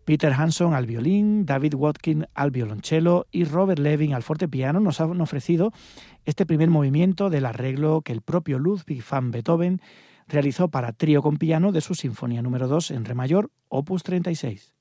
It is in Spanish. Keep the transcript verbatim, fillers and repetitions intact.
Peter Hanson al violín, David Watkin al violonchelo y Robert Levin al fortepiano nos han ofrecido este primer movimiento del arreglo que el propio Ludwig van Beethoven realizó para trío con piano de su Sinfonía número dos en re mayor, opus treinta y seis.